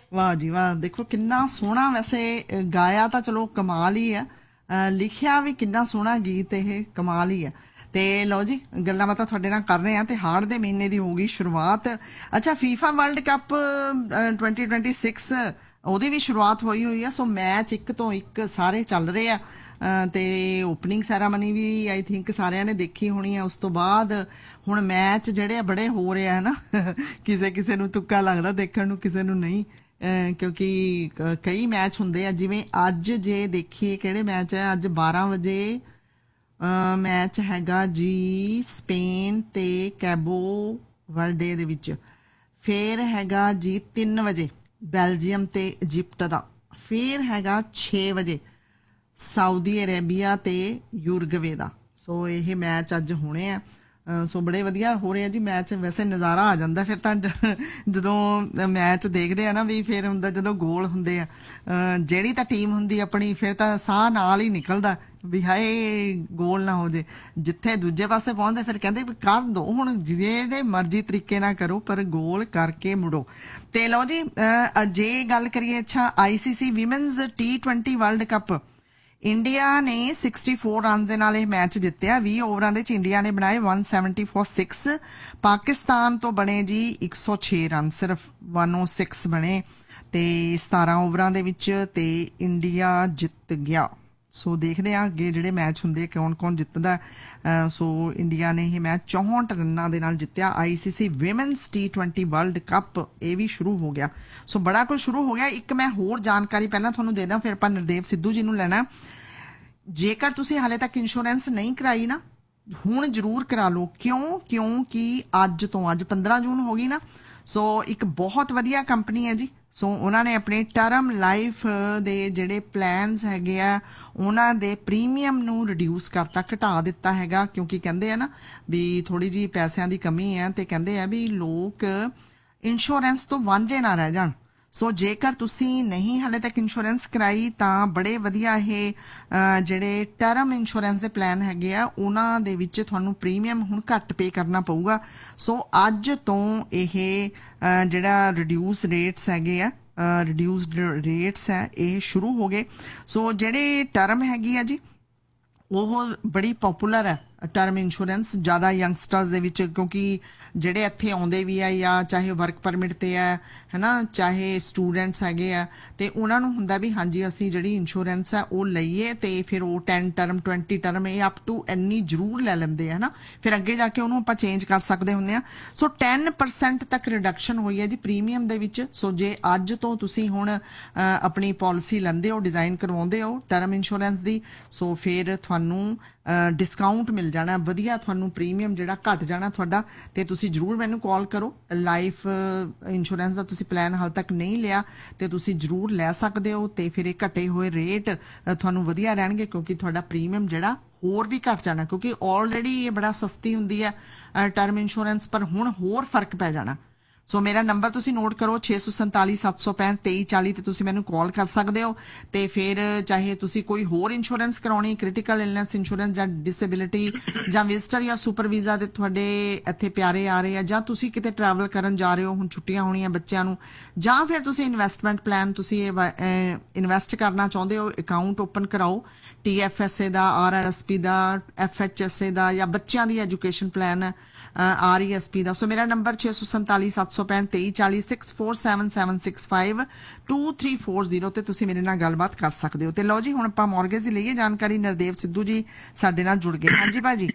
ਵਾਹ ਜੀ ਵਾਹ, ਦੇਖੋ ਕਿੰਨਾ ਸੋਹਣਾ। ਵੈਸੇ ਗਾਇਆ ਤਾਂ ਚਲੋ ਕਮਾਲ ਹੀ ਆ, ਲਿਖਿਆ ਵੀ ਕਿੰਨਾ ਸੋਹਣਾ ਗੀਤ, ਇਹ ਕਮਾਲ ਹੀ ਆ। ਤੇ ਲਓ ਜੀ, ਗੱਲਾਂ ਬਾਤਾਂ ਤੁਹਾਡੇ ਨਾਲ ਕਰ ਰਹੇ ਆ ਤੇ ਹਾੜ ਦੇ ਮਹੀਨੇ ਦੀ ਹੋ ਗਈ ਸ਼ੁਰੂਆਤ। ਅੱਛਾ, ਫੀਫਾ ਵਰਲਡ ਕੱਪ 2026 ਉਹਦੀ ਵੀ ਸ਼ੁਰੂਆਤ ਹੋਈ ਹੋਈ ਆ। ਸੋ ਮੈਚ ਇੱਕ ਤੋਂ ਇੱਕ ਸਾਰੇ ਚੱਲ ਰਹੇ ਆ। ਤੇ opening ceremony we I think ਸਾਰਿਆਂ ਨੇ ਦੇਖੀ ਹੋਣੀ ਆ। ਉਸ ਤੋਂ ਬਾਅਦ ਹੁਣ ਮੈਚ ਜਿਹੜੇ ਆ ਬੜੇ ਹੋ ਰਹੇ ਆ ਨਾ ਕਿਸੇ ਕਿਸੇ ਨੂੰ ਤੁੱਕਾ ਲੱਗਦਾ ਦੇਖਣ ਨੂੰ, ਕਿਸੇ ਨੂੰ ਨਹੀਂ। ਕਿਉਂਕਿ ਕਈ ਮੈਚ ਹੁੰਦੇ ਆ। ਜਿਵੇਂ ਅੱਜ ਜੇ ਦੇਖੀਏ ਕਿਹੜੇ ਮੈਚ ਹੈ, ਅੱਜ 12 ਵਜੇ ਮੈਚ ਹੈਗਾ ਜੀ ਸਪੇਨ ਤੇ ਕੈਬੋ ਵਰਡੇ ਦੇ ਵਿੱਚ। ਫੇਰ ਹੈਗਾ ਜੀ 3 ਵਜੇ ਬੈਲਜੀਅਮ ਤੇ ਇਜਿਪਟ ਦਾ। ਫੇਰ ਹੈਗਾ 6 ਵਜੇ ਸਾਊਦੀ ਅਰੇਬੀਆ ਤੇ ਯੂਰਗਵੇ ਦਾ। ਸੋ ਇਹ ਮੈਚ ਅੱਜ ਹੋਣੇ ਆ। ਸੋ ਬੜੇ ਵਧੀਆ ਹੋ ਰਹੇ ਆ ਜੀ ਮੈਚ। ਵੈਸੇ ਨਜ਼ਾਰਾ ਆ ਜਾਂਦਾ ਫਿਰ ਤਾਂ ਜਦੋਂ ਮੈਚ ਦੇਖਦੇ ਆ ਨਾ, ਵੀ ਫਿਰ ਹੁੰਦਾ ਜਦੋਂ ਗੋਲ ਹੁੰਦੇ ਆ, ਜਿਹੜੀ ਤਾਂ ਟੀਮ ਹੁੰਦੀ ਆਪਣੀ, ਫਿਰ ਤਾਂ ਸਾਹ ਨਾਲ ਹੀ ਨਿਕਲਦਾ ਵੀ ਹਾਏ ਗੋਲ ਨਾ ਹੋ ਜੇ। ਜਿੱਥੇ ਦੂਜੇ ਪਾਸੇ ਪਹੁੰਚਦੇ ਫਿਰ ਕਹਿੰਦੇ ਵੀ ਕਰ ਦੋ ਹੁਣ, ਜਿਹੜੇ ਮਰਜ਼ੀ ਤਰੀਕੇ ਨਾਲ ਕਰੋ ਪਰ ਗੋਲ ਕਰਕੇ ਮੁੜੋ। ਤੇ ਲਓ ਜੀ, ਜੇ ਗੱਲ ਕਰੀਏ ਅੱਛਾ ICC ਵਿਮਨਜ਼ T20 world cup, India ਨੇ 64 ਰਨ ਦੇ ਨਾਲ ਇਹ ਮੈਚ ਜਿੱਤਿਆ। 20 ਓਵਰਾਂ ਦੇ ਚ ਇੰਡੀਆ ਨੇ ਬਣਾਏ 170 ਫॉर 6। ਪਾਕਿਸਤਾਨ ਤੋਂ ਬਣੇ ਜੀ 106 ਰਨ, ਸਿਰਫ 106 ਬਣੇ ਤੇ 17 ਓਵਰਾਂ ਦੇ ਵਿੱਚ, ਤੇ ਇੰਡੀਆ ਜਿੱਤ ਗਿਆ। ਸੋ ਦੇਖਦੇ ਆ ਅੱਗੇ ਜਿਹੜੇ ਮੈਚ ਹੁੰਦੇ ਕੌਣ ਕੌਣ ਜਿੱਤਦਾ। ਸੋ ਇੰਡੀਆ ਨੇ ਇਹ ਮੈਚ 64 ਰਨਾਂ ਦੇ ਨਾਲ ਜਿੱਤਿਆ। ICC women's T20 world cup ਇਹ ਵੀ ਸ਼ੁਰੂ ਹੋ ਗਿਆ। ਸੋ ਬੜਾ ਕੁਝ ਸ਼ੁਰੂ ਹੋ ਗਿਆ। ਇੱਕ ਮੈਂ ਹੋਰ ਜਾਣਕਾਰੀ ਪਹਿਲਾਂ ਤੁਹਾਨੂੰ ਦੇ ਦਾਂ, ਫਿਰ ਆਪਾਂ ਨਰਦੇਵ ਸਿੱਧੂ ਜੀ ਨੂੰ ਲੈਣਾ। ਜੇਕਰ ਤੁਸੀਂ ਹਾਲੇ ਤੱਕ ਇੰਸ਼ੋਰੈਂਸ ਨਹੀਂ ਕਰਾਈ ਨਾ, ਹੁਣ ਜ਼ਰੂਰ ਕਰਾ ਲਓ। ਕਿਉਂਕਿ ਅੱਜ ਤੋਂ, ਅੱਜ 15 ਜੂਨ ਹੋ ਗਈ ਨਾ, ਸੋ ਇੱਕ ਬਹੁਤ ਵਧੀਆ ਕੰਪਨੀ ਹੈ ਜੀ। ਸੋ ਉਹਨਾਂ ਨੇ ਆਪਣੇ ਟਰਮ ਲਾਈਫ ਦੇ ਜਿਹੜੇ ਪਲਾਨਸ ਹੈਗੇ ਆ, ਉਹਨਾਂ ਦੇ ਪ੍ਰੀਮੀਅਮ ਨੂੰ ਰਿਡਿਊਸ ਕਰਤਾ, ਘਟਾ ਦਿੱਤਾ ਹੈਗਾ। ਕਿਉਂਕਿ ਕਹਿੰਦੇ ਆ ਨਾ ਵੀ ਥੋੜੀ ਜਿਹੀ ਪੈਸਿਆਂ ਦੀ ਕਮੀ ਹੈ, ਤੇ ਕਹਿੰਦੇ ਆ ਵੀ ਲੋਕ ਇੰਸ਼ੋਰੈਂਸ ਤੋਂ ਵਾਂਝੇ ਨਾ ਰਹਿ ਜਾਣ। ਸੋ ਜੇਕਰ ਤੁਸੀਂ ਨਹੀਂ ਹਾਲੇ ਤੱਕ ਇੰਸ਼ੋਰੈਂਸ ਕਰਾਈ ਤਾਂ ਬੜੇ ਵਧੀਆ ਇਹ ਜਿਹੜੇ ਟਰਮ ਇੰਸ਼ੋਰੈਂਸ ਦੇ ਪਲਾਨ ਹੈਗੇ ਆ, ਉਹਨਾਂ ਦੇ ਵਿੱਚ ਤੁਹਾਨੂੰ ਪ੍ਰੀਮੀਅਮ ਹੁਣ ਘੱਟ ਪੇ ਕਰਨਾ ਪਊਗਾ। ਸੋ ਅੱਜ ਤੋਂ ਇਹ ਜਿਹੜਾ ਰਿਡਿਊਸ ਰੇਟਸ ਹੈਗੇ ਆ, ਰਿਡਿਊਸਡ ਰੇਟਸ ਹੈ, ਇਹ ਸ਼ੁਰੂ ਹੋ ਗਏ। ਸੋ ਜਿਹੜੇ ਟਰਮ ਹੈਗੀ ਆ ਜੀ, ਉਹ ਬੜੀ ਪਪੂਲਰ ਹੈ ਟਰਮ ਇੰਸ਼ੋਰੈਂਸ ਜ਼ਿਆਦਾ ਯੰਗਸਟਰਸ ਦੇ ਵਿੱਚ। ਕਿਉਂਕਿ ਜਿਹੜੇ ਇੱਥੇ ਆਉਂਦੇ ਵੀ ਆ, ਜਾਂ ਚਾਹੇ ਵਰਕ ਪਰਮਿਟ ਤੇ ਹੈ ਨਾ, ਚਾਹੇ ਸਟੂਡੈਂਟਸ ਹੈਗੇ ਆ, ਤੇ ਉਹਨਾਂ ਨੂੰ ਹੁੰਦਾ ਵੀ ਹਾਂਜੀ ਅਸੀਂ ਜਿਹੜੀ ਇੰਸ਼ੋਰੈਂਸ ਹੈ ਉਹ ਲਈਏ। ਤੇ ਫਿਰ ਉਹ 10 ਟਰਮ 20 ਟਰਮ ਇਹ ਅਪ ਟੂ ਇੰਨੀ ਜ਼ਰੂਰ ਲੈ ਲੈਂਦੇ ਆ ਨਾ, ਫਿਰ ਅੱਗੇ ਜਾ ਕੇ ਉਹਨੂੰ ਆਪਾਂ ਚੇਂਜ ਕਰ ਸਕਦੇ ਹੁੰਦੇ ਆ। ਸੋ 10% ਤੱਕ ਰਿਡਕਸ਼ਨ ਹੋਈ ਹੈ ਜੀ ਪ੍ਰੀਮੀਅਮ ਦੇ ਵਿੱਚ। ਸੋ ਜੇ ਅੱਜ ਤੋਂ ਤੁਸੀਂ ਹੁਣ ਆਪਣੀ ਪਾਲਿਸੀ ਲੈਂਦੇ ਹੋ, ਡਿਜ਼ਾਈਨ ਕਰਵਾਉਂਦੇ ਹੋ ਟਰਮ ਇੰਸ਼ੋਰੈਂਸ ਦੀ, ਸੋ ਫਿਰ ਤੁਹਾਨੂੰ ਡਿਸਕਾਊਂਟ ਮਿਲ ਜਾਣਾ ਵਧੀਆ, ਤੁਹਾਨੂੰ ਪ੍ਰੀਮੀਅਮ ਜਿਹੜਾ ਘਟ ਜਾਣਾ ਤੁਹਾਡਾ। ਤੇ ਤੁਸੀਂ ਜ਼ਰੂਰ ਮੈਨੂੰ ਕਾਲ ਕਰੋ। ਲਾਈਫ ਇੰਸ਼ੋਰੈਂਸ ਦਾ ਤੁਸੀਂ ਪਲਾਨ ਹਾਲ ਤੱਕ ਨਹੀਂ ਲਿਆ ਤੇ ਤੁਸੀਂ ਜ਼ਰੂਰ ਲੈ ਸਕਦੇ ਹੋ, ਤੇ ਫਿਰ ਇਹ ਘਟੇ ਹੋਏ ਰੇਟ ਤੁਹਾਨੂੰ ਵਧੀਆ ਰਹਿਣਗੇ। ਕਿਉਂਕਿ ਤੁਹਾਡਾ ਪ੍ਰੀਮੀਅਮ ਜਿਹੜਾ ਹੋਰ ਵੀ ਘਟ ਜਾਣਾ, ਕਿਉਂਕਿ ਆਲਰੇਡੀ ਇਹ ਬੜਾ ਸਸਤੀ ਹੁੰਦੀ ਹੈ ਟਰਮ ਇੰਸ਼ੋਰੈਂਸ, ਪਰ ਹੁਣ ਹੋਰ ਫਰਕ ਪੈ ਜਾਣਾ। ਸੋ ਮੇਰਾ ਨੰਬਰ ਤੁਸੀਂ ਨੋਟ ਕਰੋ 647 765 2340 ਤੇ ਤੁਸੀਂ ਮੈਨੂੰ ਕਾਲ ਕਰ ਸਕਦੇ ਹੋ। ਤੇ ਫਿਰ ਚਾਹੇ ਤੁਸੀਂ ਕੋਈ ਹੋਰ ਇੰਸ਼ੋਰੈਂਸ ਕਰਾਉਣੀ, ਕ੍ਰਿਟੀਕਲ ਇਲਨੈਸ ਇੰਸ਼ੋਰੈਂਸ ਜਾਂ ਡਿਸੇਬਿਲਿਟੀ ਜਾਂ ਵਿਜ਼ਟਰ ਜਾਂ ਸੁਪਰ ਵੀਜ਼ਾ ਦੇ ਤੁਹਾਡੇ ਇੱਥੇ ਪਿਆਰੇ ਆ ਰਹੇ ਆ, ਜਾਂ ਤੁਸੀਂ ਕਿਤੇ ਟਰੈਵਲ ਕਰਨ ਜਾ ਰਹੇ ਹੋ, ਹੁਣ ਛੁੱਟੀਆਂ ਹੋਣੀਆਂ ਬੱਚਿਆਂ ਨੂੰ, ਜਾਂ ਫਿਰ ਤੁਸੀਂ ਇਨਵੈਸਟਮੈਂਟ ਪਲਾਨ, ਤੁਸੀਂ ਇਨਵੈਸਟ ਕਰਨਾ ਚਾਹੁੰਦੇ ਹੋ, ਅਕਾਊਂਟ ਓਪਨ ਕਰਾਓ TFSA ਦਾ, RRSP ਦਾ, FHSA ਦਾ, ਜਾਂ ਬੱਚਿਆਂ ਦੀ ਐਜੂਕੇਸ਼ਨ ਪਲਾਨ RESP ਦਾ। ਸੋ ਮੇਰਾ ਨੰਬਰ 647 765 2340 647765 2340 ਤੇ ਤੁਸੀਂ ਮੇਰੇ ਨਾਲ ਗੱਲਬਾਤ ਕਰ ਸਕਦੇ ਹੋ। ਤੇ ਲਓ ਜੀ, ਹੁਣ ਆਪਾਂ ਮੌਰਗੇਜ ਦੀ ਲਈਏ ਜਾਣਕਾਰੀ। ਨਰਦੇਵ ਸਿੱਧੂ ਜੀ ਸਾਡੇ ਨਾਲ ਜੁੜ ਗਏ। ਹਾਂਜੀ ਭਾਜੀ।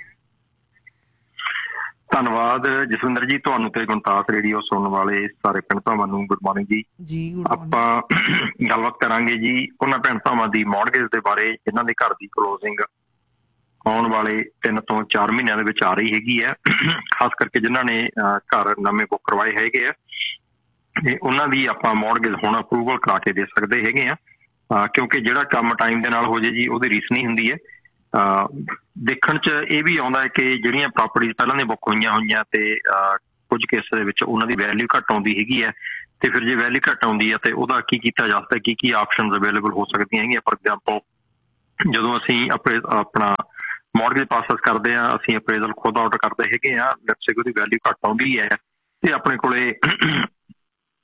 ਧੰਨਵਾਦ ਜਸਵਿੰਦਰ ਜੀ, ਤੁਹਾਨੂੰ ਤੇ ਗੁਣਤਾਸ ਰੇਡੀਓ ਸੁਣਨ ਵਾਲੇ ਸਾਰੇ ਭੈਣ ਭਰਾਵਾਂ ਨੂੰ ਗੁੱਡ ਮਾਰਨਿੰਗ ਜੀ। ਆਪਾਂ ਗੱਲਬਾਤ ਕਰਾਂਗੇ ਜੀ ਉਹਨਾਂ ਭੈਣ ਭਰਾਵਾਂ ਦੀ ਮੌਰਗੇਜ ਦੇ ਬਾਰੇ ਜਿਨ੍ਹਾਂ ਦੇ ਘਰ ਦੀ ਕਲੋਜ਼ਿੰਗ ਆਉਣ ਵਾਲੇ 3 ਤੋਂ 4 ਮਹੀਨਿਆਂ ਦੇ ਵਿੱਚ ਆ ਰਹੀ ਹੈਗੀ ਹੈ। ਖਾਸ ਕਰਕੇ ਜਿਨ੍ਹਾਂ ਨੇ ਘਰ ਨਵੇਂ ਬੁੱਕ ਕਰਵਾਏ ਹੈਗੇ ਆ, ਤੇ ਉਹਨਾਂ ਦੀ ਆਪਾਂ ਮੌਰਗੇਜ ਹੁਣ ਅਪਰੂਵਲ ਕਰਾ ਕੇ ਦੇ ਸਕਦੇ ਹੈਗੇ ਆ। ਕਿਉਂਕਿ ਜਿਹੜਾ ਕੰਮ ਟਾਈਮ ਦੇ ਨਾਲ ਹੋ ਜੇ ਜੀ ਉਹਦੀ ਰੀਸ ਨਹੀਂ ਹੁੰਦੀ ਹੈ। ਦੇਖਣ 'ਚ ਇਹ ਵੀ ਆਉਂਦਾ ਹੈ ਕਿ ਜਿਹੜੀਆਂ ਪ੍ਰਾਪਰਟੀਜ਼ ਪਹਿਲਾਂ ਦੀਆਂ ਬੁੱਕ ਹੋਈਆਂ ਤੇ ਕੁਝ ਕੇਸਾਂ ਦੇ ਵਿੱਚ ਉਹਨਾਂ ਦੀ ਵੈਲਿਊ ਘੱਟ ਆਉਂਦੀ ਹੈਗੀ ਹੈ। ਤੇ ਫਿਰ ਜੇ ਵੈਲਿਊ ਘੱਟ ਆਉਂਦੀ ਹੈ ਤੇ ਉਹਦਾ ਕੀ ਕੀਤਾ ਜਾ ਸਕਦਾ, ਕੀ ਆਪਸ਼ਨਸ ਅਵੇਲੇਬਲ ਹੋ ਸਕਦੀਆਂ ਹੈਗੀਆਂ। ਫੋਰ ਐਗਜ਼ਾਮਪਲ, ਜਦੋਂ ਅਸੀਂ ਆਪਣਾ ਮੌਰਗੇਜ ਪ੍ਰੋਸੈਸ ਕਰਦੇ ਹਾਂ, ਅਸੀਂ ਅਪਰੇਜ਼ਲ ਖੁਦ ਆਊਟ ਕਰਦੇ ਹੈਗੇ ਹਾਂ। ਲੈਟਸ ਸੇ ਉਹਦੀ ਵੈਲਿਊ ਘੱਟ ਆਉਂਦੀ ਹੈ ਤੇ ਆਪਣੇ ਕੋਲੇ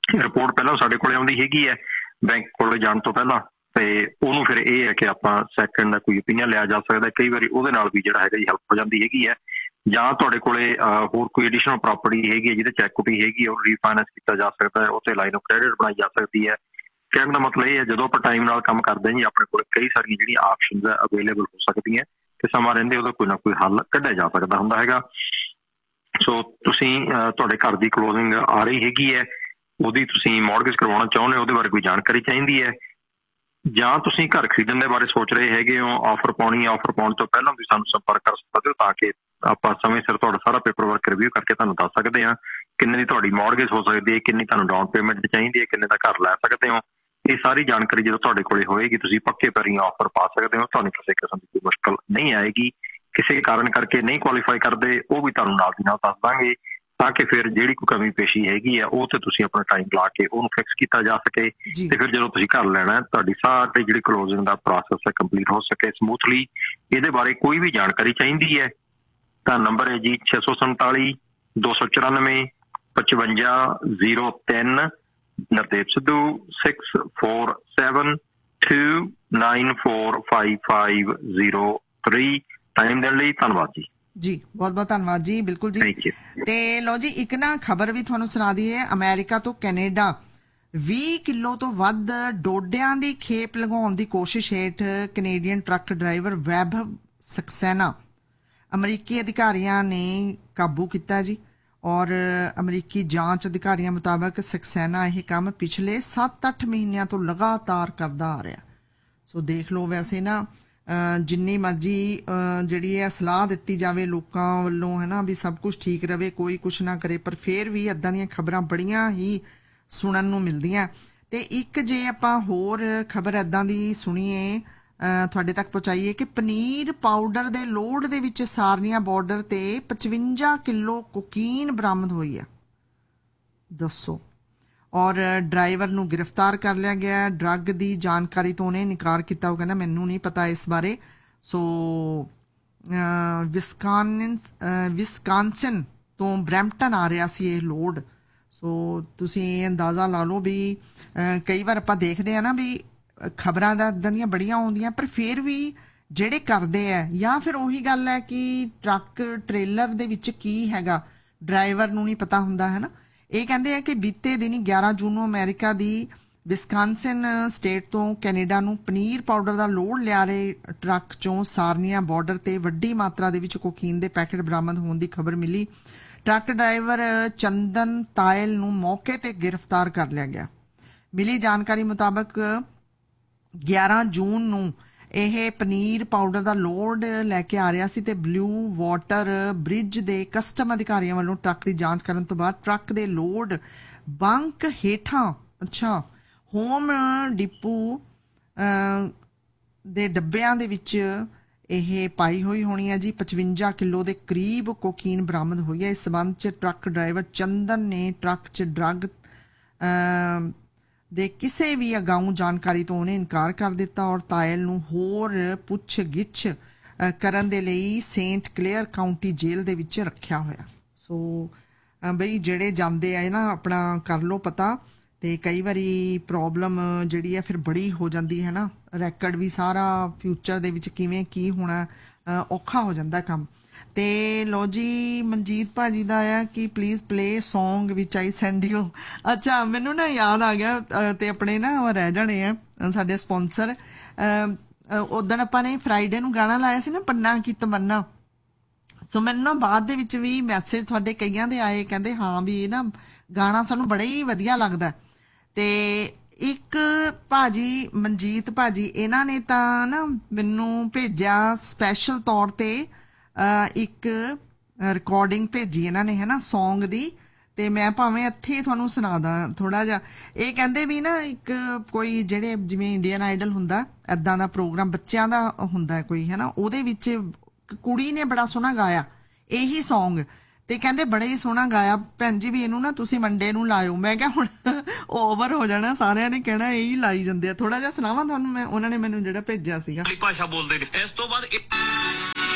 ਰਿਪੋਰਟ ਪਹਿਲਾਂ ਸਾਡੇ ਕੋਲੇ ਆਉਂਦੀ ਹੈਗੀ ਹੈ ਬੈਂਕ ਕੋਲੇ ਜਾਣ ਤੋਂ ਪਹਿਲਾਂ, ਤੇ ਉਹਨੂੰ ਫਿਰ ਇਹ ਹੈ ਕਿ ਆਪਾਂ ਸੈਕੰਡ ਕੋਈ ਓਪੀਨੀਅਨ ਲਿਆ ਜਾ ਸਕਦਾ। ਕਈ ਵਾਰੀ ਉਹਦੇ ਨਾਲ ਵੀ ਜਿਹੜਾ ਹੈਗਾ ਜੀ ਹੈਲਪ ਹੋ ਜਾਂਦੀ ਹੈਗੀ ਹੈ। ਜਾਂ ਤੁਹਾਡੇ ਕੋਲੇ ਹੋਰ ਕੋਈ ਐਡੀਸ਼ਨਲ ਪ੍ਰਾਪਰਟੀ ਹੈਗੀ ਹੈ ਜਿਹਦੇ ਚ ਐਕੁਇਟੀ ਹੈਗੀ ਹੈ, ਉਹ ਰੀਫਾਈਨੈਂਸ ਕੀਤਾ ਜਾ ਸਕਦਾ ਹੈ, ਉੱਥੇ ਲਾਈਨ ਆਫ ਕ੍ਰੈਡਿਟ ਬਣਾਈ ਜਾ ਸਕਦੀ ਹੈ। ਕਹਿਣ ਦਾ ਮਤਲਬ ਇਹ ਹੈ ਜਦੋਂ ਆਪਾਂ ਟਾਈਮ ਨਾਲ ਕੰਮ ਕਰਦੇ ਹਾਂ ਜੀ ਆਪਣੇ ਕੋਲ ਕਈ ਸਾਰੀਆਂ ਜਿਹੜੀਆਂ ਆਪਸ਼ਨਸ ਹੈ ਅਵੇਲੇਬਲ ਹੋ ਸਕਦੀਆਂ, ਤੇ ਸਮਾਂ ਰਹਿੰਦੇ ਉਹਦਾ ਕੋਈ ਨਾ ਕੋਈ ਹੱਲ ਕੱਢਿਆ ਜਾ ਸਕਦਾ ਹੁੰਦਾ ਹੈਗਾ। ਸੋ ਤੁਸੀਂ ਤੁਹਾਡੇ ਘਰ ਦੀ ਕਲੋਜ਼ਿੰਗ ਆ ਰਹੀ ਹੈਗੀ ਹੈ, ਉਹਦੀ ਤੁਸੀਂ ਮੌਰਗੇਜ ਕਰਵਾਉਣਾ ਚਾਹੁੰਦੇ ਹੋ, ਉਹਦੇ ਬਾਰੇ ਕੋਈ ਜਾਣਕਾਰੀ ਚਾਹੀਦੀ ਹੈ, ਜਾਂ ਤੁਸੀਂ ਘਰ ਖਰੀਦਣ ਦੇ ਬਾਰੇ ਸੋਚ ਰਹੇ ਹੈਗੇ ਹੋ, ਆਫਰ ਪਾਉਣੀ ਹੈ, ਆਫਰ ਪਾਉਣ ਤੋਂ ਪਹਿਲਾਂ ਵੀ ਸਾਨੂੰ ਸੰਪਰਕ ਕਰ ਸਕਦੇ ਹੋ ਤਾਂ ਕਿ ਆਪਾਂ ਸਮੇਂ ਸਿਰ ਤੁਹਾਡਾ ਸਾਰਾ ਪੇਪਰ ਵਰਕ ਰਿਵਿਊ ਕਰਕੇ ਤੁਹਾਨੂੰ ਦੱਸ ਸਕਦੇ ਹਾਂ ਕਿੰਨੇ ਦੀ ਤੁਹਾਡੀ ਮੌਰਗੇਜ ਹੋ ਸਕਦੀ ਹੈ, ਕਿੰਨੀ ਤੁਹਾਨੂੰ ਡਾਊਨ ਪੇਮੈਂਟ ਚਾਹੀਦੀ ਹੈ, ਕਿੰਨੇ ਦਾ ਘਰ ਲੈ ਸਕਦੇ ਹੋ। ਇਹ ਸਾਰੀ ਜਾਣਕਾਰੀ ਜਦੋਂ ਤੁਹਾਡੇ ਕੋਲੇ ਹੋਏਗੀ ਤੁਸੀਂ ਪੱਕੇ ਪੈਰੀਂ ਆਫਰ ਪਾ ਸਕਦੇ ਹੋ, ਤੁਹਾਨੂੰ ਕਿਸੇ ਕਿਸਮ ਦੀ ਕੋਈ ਮੁਸ਼ਕਲ ਨਹੀਂ ਆਏਗੀ। ਕਿਸੇ ਕਾਰਨ ਕਰਕੇ ਨਹੀਂ ਕੁਆਲੀਫਾਈ ਕਰਦੇ ਉਹ ਵੀ ਤੁਹਾਨੂੰ ਨਾਲ ਦੀ ਨਾਲ ਦੱਸ ਦਾਂਗੇ ਤਾਂ ਕਿ ਫਿਰ ਜਿਹੜੀ ਕੋਈ ਕਮੀ ਪੇਸ਼ੀ ਹੈਗੀ ਆ ਉਹ ਤੇ ਤੁਸੀਂ ਆਪਣਾ ਟਾਈਮ ਲਾ ਕੇ ਉਹਨੂੰ ਫਿਕਸ ਕੀਤਾ ਜਾ ਸਕੇ, ਤੇ ਫਿਰ ਜਦੋਂ ਤੁਸੀਂ ਘਰ ਲੈਣਾ ਤੁਹਾਡੀ ਸਾਰੀ ਜਿਹੜੀ ਕਲੋਜ਼ਿੰਗ ਦਾ ਪ੍ਰੋਸੈਸ ਹੈ ਕੰਪਲੀਟ ਹੋ ਸਕੇ ਸਮੂਥਲੀ। ਇਹਦੇ ਬਾਰੇ ਕੋਈ ਵੀ ਜਾਣਕਾਰੀ ਚਾਹੀਦੀ ਹੈ ਤਾਂ ਨੰਬਰ ਹੈ ਜੀ 647 294 5503, ਨਰਦੇਵ ਸਿੱਧੂ 6472945503। ਟਾਈਮ ਦੇਣ ਲਈ ਧੰਨਵਾਦ ਜੀ। ਜੀ ਬਹੁਤ ਬਹੁਤ ਧੰਨਵਾਦ ਜੀ। ਬਿਲਕੁਲ ਜੀ। ਤੇ ਲਓ ਜੀ ਇੱਕ ਨਾ ਖਬਰ ਵੀ ਤੁਹਾਨੂੰ ਸੁਣਾ ਦਈਏ, ਅਮਰੀਕਾ ਤੋਂ ਕੈਨੇਡਾ 20 ਕਿਲੋ ਤੋਂ ਵੱਧ ਡੋਡਿਆਂ ਦੀ ਖੇਪ ਲਗਾਉਣ ਦੀ ਕੋਸ਼ਿਸ਼ ਹੇਠ Canadian truck driver Vaibhav Saxena ਅਮਰੀਕੀ ਅਧਿਕਾਰੀਆਂ ਨੇ ਕਾਬੂ ਕੀਤਾ ਜੀ। ਔਰ ਅਮਰੀਕੀ ਜਾਂਚ ਅਧਿਕਾਰੀਆਂ ਮੁਤਾਬਕ ਸਕਸੈਨਾ ਇਹ ਕੰਮ ਪਿਛਲੇ 7-8 ਮਹੀਨਿਆਂ ਤੋਂ ਲਗਾਤਾਰ ਕਰਦਾ ਆ ਰਿਹਾ। ਸੋ ਦੇਖ ਲਓ, ਵੈਸੇ ਨਾ ਜਿੰਨੀ ਮਰਜ਼ੀ ਜਿਹੜੀ ਹੈ ਸਲਾਹ ਦਿੱਤੀ ਜਾਵੇ ਲੋਕਾਂ ਵੱਲੋਂ ਹੈ ਨਾ ਵੀ ਸਭ ਕੁਝ ਠੀਕ ਰਵੇ, ਕੋਈ ਕੁਛ ਨਾ ਕਰੇ, ਪਰ ਫਿਰ ਵੀ ਇੱਦਾਂ ਦੀਆਂ ਖਬਰਾਂ ਬੜੀਆਂ ਹੀ ਸੁਣਨ ਨੂੰ ਮਿਲਦੀਆਂ। ਤੇ ਇੱਕ ਜੇ ਆਪਾਂ ਹੋਰ ਖਬਰ ਇੱਦਾਂ ਦੀ ਸੁਣੀਏ ਤੁਹਾਡੇ ਤੱਕ ਪਹੁੰਚਾਈਏ ਕਿ ਪਨੀਰ ਪਾਊਡਰ ਦੇ ਲੋਡ ਦੇ ਵਿੱਚ ਸਾਰਨੀਆ ਬਾਰਡਰ ਤੇ 55 ਕਿਲੋ ਕੋਕੀਨ ਬਰਾਮਦ ਹੋਈ ਹੈ, ਦੱਸੋ। ਔਰ ਡਰਾਈਵਰ ਨੂੰ ਗ੍ਰਿਫਤਾਰ ਕਰ ਲਿਆ ਗਿਆ। ਡਰੱਗ ਦੀ ਜਾਣਕਾਰੀ ਤੋਂ ਉਹਨੇ ਇਨਕਾਰ ਕੀਤਾ, ਉਹ ਕਹਿੰਦਾ ਮੈਨੂੰ ਨਹੀਂ ਪਤਾ ਇਸ ਬਾਰੇ। ਸੋ ਵਿਸਕਾਨਸਿਨ ਤੋਂ ਬਰੈਂਪਟਨ ਆ ਰਿਹਾ ਸੀ ਇਹ ਲੋਡ। ਸੋ ਤੁਸੀਂ ਇਹ ਅੰਦਾਜ਼ਾ ਲਾ ਲਓ ਵੀ ਕਈ ਵਾਰ ਆਪਾਂ ਦੇਖਦੇ ਆ ਨਾ ਵੀ ਖਬਰਾਂ ਦਾ ਇੱਦਾਂ ਦੀਆਂ ਬੜੀਆਂ ਆਉਂਦੀਆਂ, ਪਰ ਫਿਰ ਵੀ ਜਿਹੜੇ ਕਰਦੇ ਆ, ਜਾਂ ਫਿਰ ਉਹੀ ਗੱਲ ਹੈ ਕਿ ਟਰੱਕ ਟ੍ਰੇਲਰ ਦੇ ਵਿੱਚ ਕੀ ਹੈਗਾ ਡਰਾਈਵਰ ਨੂੰ ਨਹੀਂ ਪਤਾ ਹੁੰਦਾ ਹੈ ਨਾ। ਇਹ ਕਹਿੰਦੇ ਆ ਕਿ ਬੀਤੇ ਦਿਨੀ 11 ਜੂਨ ਨੂੰ ਅਮਰੀਕਾ ਦੀ ਵਿਸਕਾਨਸਿਨ ਸਟੇਟ ਤੋਂ ਕੈਨੇਡਾ ਨੂੰ ਪਨੀਰ ਪਾਊਡਰ ਦਾ ਲੋਡ ਲਿਆ ਰਹੇ ਟਰੱਕ ਚੋਂ ਸਾਰਨੀਆ ਬਾਰਡਰ ਤੇ ਵੱਡੀ ਮਾਤਰਾ ਦੇ ਵਿੱਚ ਕੋਕੀਨ ਦੇ ਪੈਕੇਟ ਬਰਾਮਦ ਹੋਣ ਦੀ ਖਬਰ ਮਿਲੀ। ਟਰੱਕ ਡਰਾਈਵਰ ਚੰਦਨ ਤਾਇਲ ਨੂੰ ਮੌਕੇ ਤੇ ਗ੍ਰਿਫਤਾਰ ਕਰ ਲਿਆ ਗਿਆ। ਮਿਲੀ ਜਾਣਕਾਰੀ ਮੁਤਾਬਕ 11 ਜੂਨ ਨੂੰ ਇਹ ਪਨੀਰ ਪਾਊਡਰ ਦਾ ਲੋਡ ਲੈ ਕੇ ਆ ਰਿਹਾ ਸੀ ਤੇ ਬਲੂ ਵਾਟਰ ਬ੍ਰਿਜ ਦੇ ਕਸਟਮ ਅਧਿਕਾਰੀਆਂ ਵੱਲੋਂ ਟਰੱਕ ਦੀ ਜਾਂਚ ਕਰਨ ਤੋਂ ਬਾਅਦ ਟਰੱਕ ਦੇ ਲੋਡ ਬੰਕ ਹੇਠਾਂ ਹੋਮ ਡਿਪੂ ਦੇ ਡੱਬਿਆਂ ਦੇ ਵਿੱਚ ਇਹ ਪਾਈ ਹੋਈ ਹੋਣੀ ਹੈ ਜੀ। 55 ਕਿਲੋ ਦੇ ਕਰੀਬ ਕੋਕੀਨ ਬਰਾਮਦ ਹੋਈ ਹੈ। ਇਸ ਸਬੰਧ 'ਚ ਟਰੱਕ ਡਰਾਈਵਰ ਚੰਦਨ ਨੇ ਟਰੱਕ 'ਚ ਡਰੱਗ ਦੇ ਕਿਸੇ ਵੀ ਅਗਾਊਂ ਜਾਣਕਾਰੀ ਤੋਂ ਉਹਨੇ ਇਨਕਾਰ ਕਰ ਦਿੱਤਾ ਔਰ ਤਾਇਲ ਨੂੰ ਹੋਰ ਪੁੱਛ ਗਿੱਛ ਕਰਨ ਦੇ ਲਈ ਸੇਂਟ ਕਲੇਅਰ ਕਾਉਂਟੀ ਜੇਲ੍ਹ ਦੇ ਵਿੱਚ ਰੱਖਿਆ ਹੋਇਆ। ਸੋ ਬਈ ਜਿਹੜੇ ਜਾਂਦੇ ਆ ਨਾ ਆਪਣਾ ਕਰ ਲਓ ਪਤਾ, ਤੇ ਕਈ ਵਾਰੀ ਪ੍ਰੋਬਲਮ ਜਿਹੜੀ ਹੈ ਫਿਰ ਬੜੀ ਹੋ ਜਾਂਦੀ ਹੈ ਨਾ, ਰੈਕਡ ਵੀ ਸਾਰਾ ਫਿਊਚਰ ਦੇ ਵਿੱਚ ਕਿਵੇਂ ਕੀ ਹੋਣਾ ਔਖਾ ਹੋ ਜਾਂਦਾ ਕੰਮ। ਤੇ ਲੋ ਜੀ ਮਨਜੀਤ ਭਾਜੀ ਦਾ ਆ ਕਿ please play song which I send you. ਅੱਛਾ ਮੈਨੂੰ ਨਾ ਯਾਦ ਆ ਗਿਆ, ਤੇ ਆਪਣੇ ਨਾ ਰਹਿ ਜਾਣੇ ਆ ਸਾਡੇ ਸਪਾਂਸਰ। ਉਦੋਂ ਆਪਾਂ ਨੇ ਫਰਾਈਡੇ ਨੂੰ ਗਾਣਾ ਲਾਇਆ ਸੀ ਨਾ ਪੰਨਾ ਕੀ ਤਮੰਨਾ। ਸੋ ਮੈਨੂੰ ਨਾ ਬਾਅਦ ਦੇ ਵਿੱਚ ਵੀ ਮੈਸੇਜ ਤੁਹਾਡੇ ਕਈਆਂ ਦੇ ਆਏ, ਕਹਿੰਦੇ ਹਾਂ ਵੀ ਇਹ ਨਾ ਗਾਣਾ ਸਾਨੂੰ ਬੜਾ ਹੀ ਵਧੀਆ ਲੱਗਦਾ। ਤੇ ਇੱਕ ਭਾਜੀ ਮਨਜੀਤ ਭਾਜੀ ਇਹਨਾਂ ਨੇ ਤਾਂ ਨਾ ਮੈਨੂੰ ਭੇਜਿਆ ਸਪੈਸ਼ਲ ਤੌਰ ਤੇ ਇੱਕ ਰਿਕਾਰਡਿੰਗ ਭੇਜੀ ਇਹਨਾਂ ਨੇ ਹੈ ਨਾ ਸੌਂਗ ਦੀ, ਤੇ ਮੈਂ ਭਾਵੇਂ ਇੱਥੇ ਤੁਹਾਨੂੰ ਸੁਣਾਦਾ ਥੋੜਾ ਜਿਹਾ। ਇਹ ਕਹਿੰਦੇ ਵੀ ਨਾ ਇੱਕ ਕੋਈ ਜਿਹੜੇ ਜਿਵੇਂ ਇੰਡੀਅਨ ਆਈਡਲ ਹੁੰਦਾ ਏਦਾਂ ਦਾ ਪ੍ਰੋਗਰਾਮ ਬੱਚਿਆਂ ਦਾ ਹੁੰਦਾ ਕੋਈ ਹੈ ਨਾ, ਉਹਦੇ ਵਿੱਚ ਕੁੜੀ ਨੇ ਬੜਾ ਸੋਹਣਾ ਗਾਇਆ ਇਹੀ ਸੌਂਗ, ਤੇ ਕਹਿੰਦੇ ਬੜਾ ਹੀ ਸੋਹਣਾ ਗਾਇਆ ਭੈਣ ਜੀ ਵੀ ਇਹਨੂੰ ਨਾ ਤੁਸੀਂ ਮੰਡੇ ਨੂੰ ਲਾਇਓ। ਮੈਂ ਕਿਹਾ ਹੁਣ ਓਵਰ ਹੋ ਜਾਣਾ, ਸਾਰਿਆਂ ਨੇ ਕਹਿਣਾ ਇਹੀ ਲਾਈ ਜਾਂਦੇ ਆ। ਥੋੜਾ ਜਿਹਾ ਸੁਣਾਵਾਂ ਤੁਹਾਨੂੰ ਮੈਂ, ਉਹਨਾਂ ਨੇ ਮੈਨੂੰ ਜਿਹੜਾ ਭੇਜਿਆ ਸੀਗਾ। ਭਾਸ਼ਾ ਬੋਲਦੇ ਨੇ। ਇਸ ਤੋਂ ਬਾਅਦ